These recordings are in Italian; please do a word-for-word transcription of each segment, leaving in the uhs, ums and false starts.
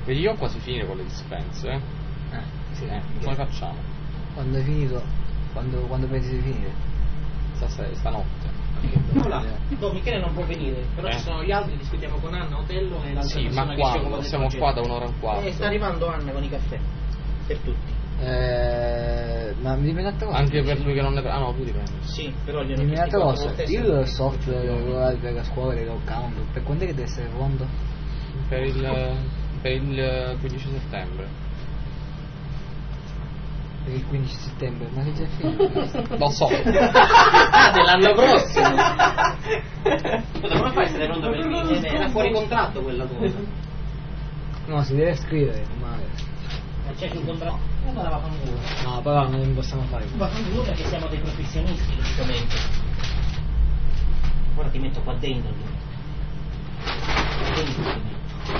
Vedi, io ho quasi finito con le dispense, eh? Eh, sì. Eh, come facciamo? Quando hai finito? Quando, quando pensi di finire? Stasera, stanotte. No, là. No, Michele non può venire, però Eh. ci sono gli altri, discutiamo con Anna, Otello e l'altra Sì, persona ma che si occupa quando? del Siamo progetto. qua da un'ora e un quarto. Eh, sta arrivando Anna con i caffè. Per tutti. Eh, ma mi dipende da cosa? Anche per lui che non ne prende. Ah no, tu dipende. Sì, però gli Mi hanno viene chiesto da quattro cosa? volte Io il se- software per la scuola del account, per quando è che deve essere pronto? Per il, per il quindici settembre. Per il quindici settembre, ma che già è finito? Lo so. Ah, dell'anno prossimo. Scusa, come fai a essere pronto per il quindici? Era fuori contratto quella cosa. No, si deve scrivere, ma... Ma c'è sul contratto. E allora va fanculo. No, però non possiamo fare. Va fanculo perché siamo dei professionisti, logicamente. Ora ti metto qua dentro. Ti metto. Dentro ti metto.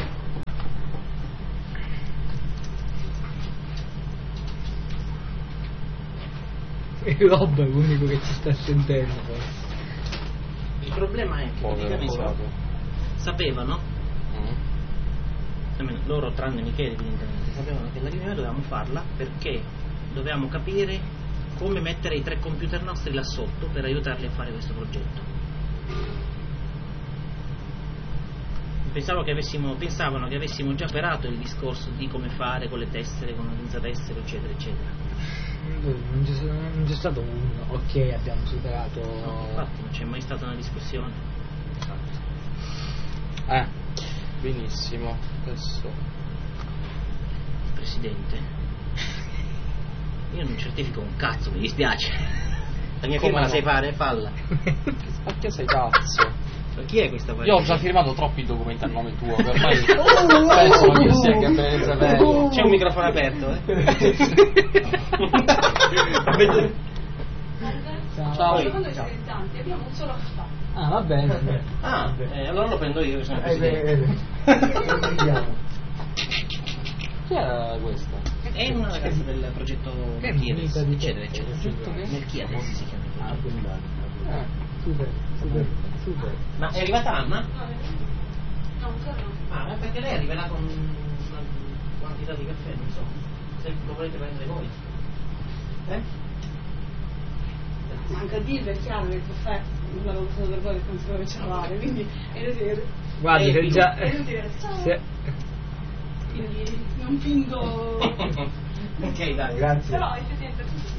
E Rob è l'unico che ci sta sentendo forse. Il problema è che Povero praticamente povero. sapevano, Mm. almeno loro tranne Michele evidentemente, sapevano che la riunione dovevamo farla perché dovevamo capire come mettere i tre computer nostri là sotto per aiutarli a fare questo progetto. Pensavo che avessimo, pensavano che avessimo già operato il discorso di come fare con le tessere, con senza tessere, eccetera, eccetera. Non c'è, non c'è stato un ok, abbiamo superato. No, infatti non c'è mai stata una discussione. Eh, benissimo. Adesso. Presidente, io non certifico un cazzo, mi dispiace. La mia Come firma la no? sai fare? Falla. Ma che sei pazzo? Ma chi è questa Io ho già firmato troppi documenti a nome tuo, che ormai penso che io sia Gabriele Zavello. C'è un microfono aperto, eh? Ciao. Secondo i dilettanti abbiamo un solo affare. Ah, va bene. Ah, eh, allora lo prendo io che sono il Eh, presidente. Chi era questa? È una ragazza del progetto Che Melchiades, vita di eccetera, te. eccetera. Progetto che? Melchiades si chiama il Ah, progetto. Eh. super, super, super. Ma è arrivata Anna? No, no, ancora no. Ah, ma perché lei arriverà con una quantità di caffè, non so. Se lo volete prendere voi. Eh? Manca a dirvi, è chiaro che il caffè non l'avevo usato per voi perché non sapevo che c'eravate, quindi è inutile. Guarda, Eh, se già. È inutile. se- Quindi non fingo. Ok, dai. Grazie. Però effettivamente è così.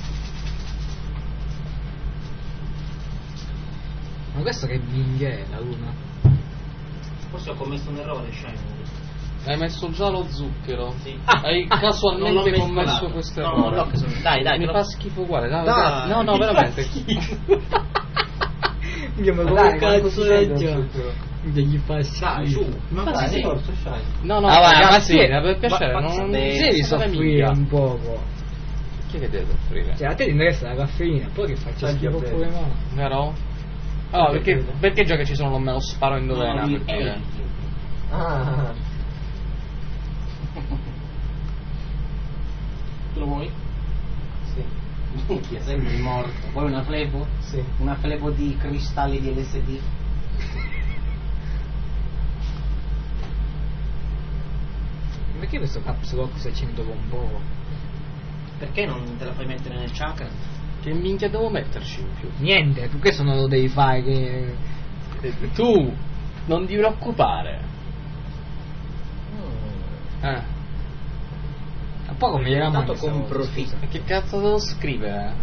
Ma questo che minchia è la luna? Forse ho commesso un errore, Shine. Hai messo già lo zucchero? Sì. Hai Non l'ho casualmente mescolato. commesso questo No, errore? non l'ho casualmente. Dai, dai, Mi però- fa schifo uguale. No, Dai, grazie. no, no, mi fa veramente. Io ma Ma come dai, quanto cazzo ti è vedo già? subito? Gli fa Dai, schifo. su. Ma Dai, quasi sei. forza, Shine. No, no, Ah, vai, ragazzi, ma sì. per piacere, Ma- ma- non beh, Devi non sapere soffrire minchia. un poco. Chi è che deve soffrire? Cioè, a te ti interessa la caffeina, poi che faccio Dai, schifo vabbè. pure no. Vero? Allora, perché, perché già che ci sono non me lo sparo in dovena, No, per lui- dire. eh, Ah, Tu lo vuoi? sì, Minchia, sembri morto. Vuoi una flebo? sì. Una flebo di cristalli di L S D? Perché questo caps lock si accende dopo un poco? Perché non te la fai mettere nel chakra? Che minchia devo metterci in più? Niente, tu questo non lo devi fare che. Eh, Tu non ti preoccupare. Eh. A poco mi era Tanto male. con profitto. E che cazzo devo scrivere?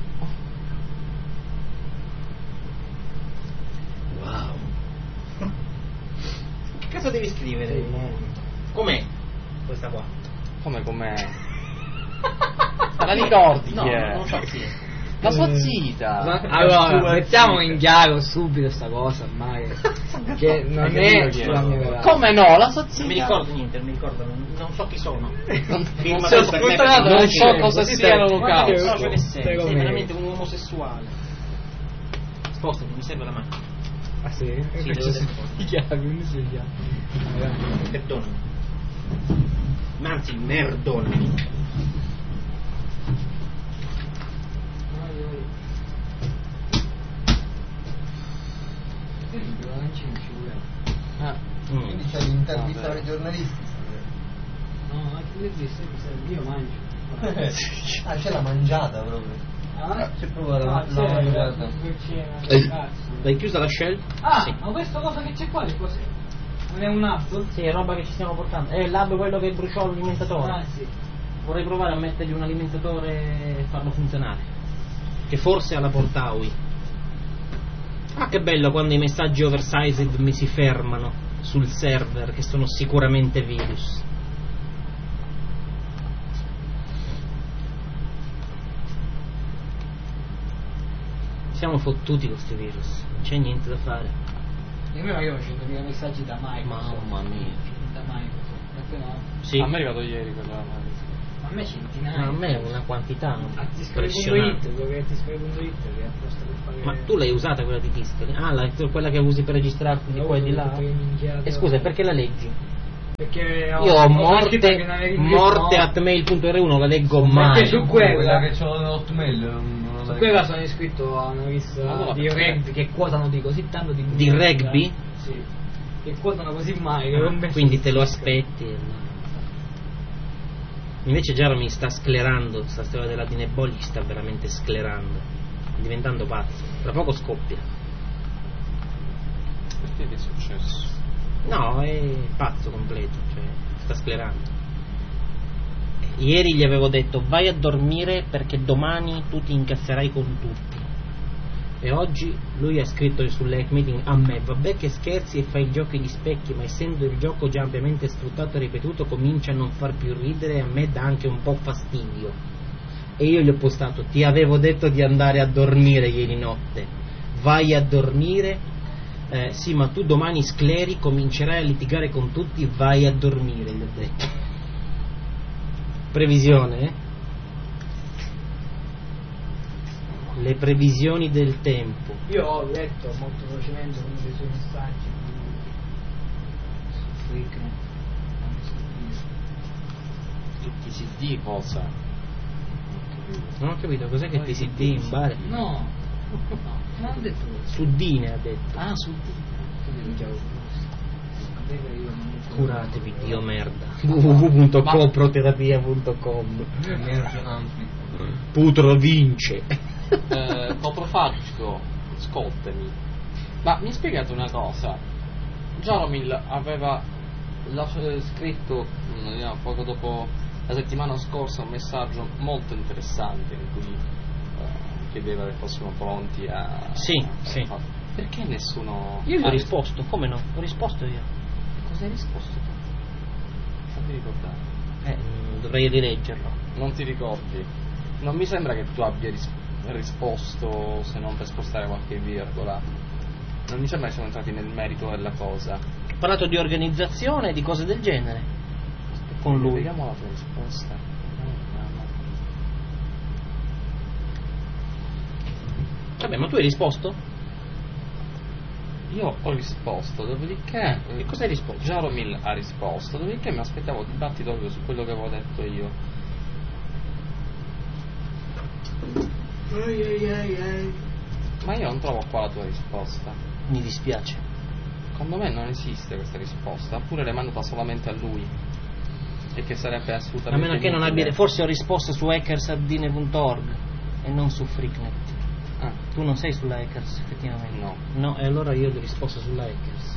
Wow. Che cazzo devi scrivere? Com'è questa qua? Come com'è? Ma la ricordi No, chi è? non so chi è. La sua zita. Ma- Allora, mettiamo in chiaro subito sta cosa ormai. Che non Hai è capito chi è? la mia ragazza. Come no? La sua zita. Non mi ricordo niente, non mi ricordo, non, non so chi sono. Non, Firma so, per me, non per me. so cosa Così sia te- l'olocausto. Non so ciò che sei, Prego sei me. veramente un omosessuale. Spostati, mi serve la macchina. Ah sì? Sì, Perché devo si dire. chiama, quindi si chiama. Perdonami. Ma anzi, merdonami. Ah. Quindi c'è l'intervista ai giornalisti. no, anche le ziste, io mangio. Ah, c'è la mangiata proprio. Ah? C'è proprio la, Ah, la c'è, mangiata. c'è, cazzo. L'hai chiusa la shell? Ah, Sì. ma questa cosa che c'è qua che cos'è? Non è un hub? Sì, è roba che ci stiamo portando. È il lab quello che bruciò l'alimentatore. Ah, sì. Vorrei provare a mettergli un alimentatore e farlo funzionare. Che forse ha la portaui. Ah, che bello quando i messaggi oversized mi si fermano sul server, che sono sicuramente virus. Siamo fottuti con questi virus, non c'è niente da fare. E io io ho centomila messaggi da Microsoft. Mamma mia. Da Microsoft. Perché no? Sì. A me è arrivato ieri quella. A me centinaia. Ma a me è una quantità A impressionante. Tiscale punto it, dove è Tiscale punto it che è apposta per fare. Ma tu l'hai usata quella di Tiscali? Ah, la, quella che usi per registrarti di qua e di là? E scusa, perché la leggi? Perché ho, Io ho ho morte, scritto che non eri in morte no. at mail punto r uno, la leggo mai. Perché su quella, Quella che c'ho l'Hotmail non non su la quella sono iscritto a una rivista Allora, di perché? rugby che quotano di così tanto di Di rugby? Sì. Che quotano così mai che non Ah, penso quindi che te lo sia. aspetti. e no. Invece Giaro mi sta sclerando, sta storia della Dinebol gli sta veramente sclerando, diventando pazzo. Tra poco scoppia. Perché che è successo? No, è pazzo completo, cioè sta sclerando. Ieri gli avevo detto vai a dormire perché domani tu ti incazzerai con tutti. E oggi lui ha scritto sull'hack meeting a me, vabbè che scherzi e fai i giochi di specchi, ma essendo il gioco già ampiamente sfruttato e ripetuto comincia a non far più ridere e a me dà anche un po' fastidio. E io gli ho postato, ti avevo detto di andare a dormire ieri notte, vai a dormire, eh, sì ma tu domani scleri, comincerai a litigare con tutti, vai a dormire, gli ho detto. Previsione, eh? Le previsioni del tempo. Io ho letto molto velocemente uno dei suoi messaggi su Flickr. Tutti si di cosa? Non ho capito cos'è che ti si di in bare. No, no, non ho detto questo. Suddine ha detto. Ah, su Curatevi, Dio merda. w w w punto coproterapia punto com. Emerge ampli. Putro vince. Eh, coprofagico, ascoltami. Ma mi spiegate una cosa? Jaromil aveva la- eh, scritto mm, poco dopo la settimana scorsa un messaggio molto interessante in cui eh, chiedeva se fossimo pronti a... Sì, a- sì. a- perché nessuno... Io gli ho ha risposto, come no? Ho risposto io. Cosa hai risposto tu? Fammi ricordare. Eh, mm, dovrei rileggerlo. Non ti ricordi? Non mi sembra che tu abbia ris- risposto se non per spostare qualche virgola. Non mi sembra che siamo entrati nel merito della cosa. Ho parlato di organizzazione e di cose del genere. Con lui. Vediamo la tua risposta. Vabbè, ma tu hai risposto? Io ho risposto, dopodiché... E cosa hai risposto? Jaromil ha risposto, dopodiché mi aspettavo dibattito proprio su quello che avevo detto io. Ma io non trovo qua la tua risposta. Mi dispiace. Secondo me non esiste questa risposta, oppure l'hai mandata solamente a lui. E che sarebbe A assolutamente meno che non inutile. abbia. Forse ho risposto su hackersardine punto org e non su Freaknet. Ah, Tu non sei sulla Hackers, effettivamente? no. No, e allora io gli ho risposto sulla Hackers.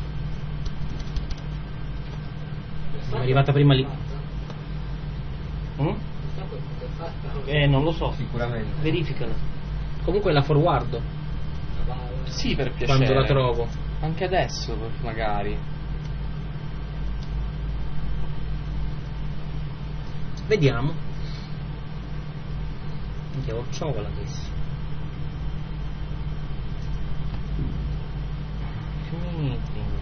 Mi è arrivata prima lì. Mm? Eh, non lo so. Sicuramente. Verificala. Comunque la forwardo Sì, per piacere. quando la trovo. Anche adesso, magari. Vediamo. Minchia, ho ciocola adesso. Meeting.